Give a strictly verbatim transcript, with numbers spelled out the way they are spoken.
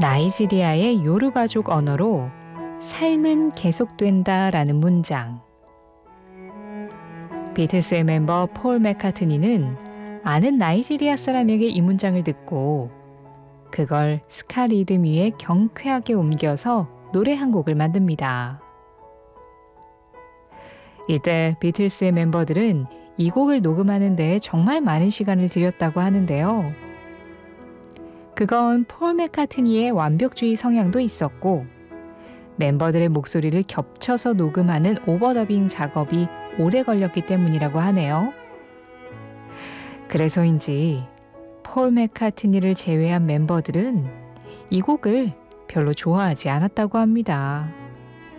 나이지리아의 요르바족 언어로 삶은 계속된다라는 문장. 비틀스의 멤버 폴 맥카트니는 아는 나이지리아 사람에게 이 문장을 듣고 그걸 스카 리듬 위에 경쾌하게 옮겨서 노래 한 곡을 만듭니다. 이때 비틀스의 멤버들은 이 곡을 녹음하는 데에 정말 많은 시간을 들였다고 하는데요. 그건 폴 맥카트니의 완벽주의 성향도 있었고 멤버들의 목소리를 겹쳐서 녹음하는 오버더빙 작업이 오래 걸렸기 때문이라고 하네요. 그래서인지 폴 맥카트니를 제외한 멤버들은 이 곡을 별로 좋아하지 않았다고 합니다.